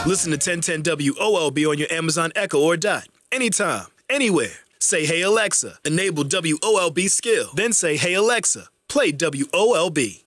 Listen to 1010 WOLB on your Amazon Echo or Dot. Anytime, anywhere. Say, hey Alexa, enable WOLB skill. Then say, hey Alexa, play WOLB.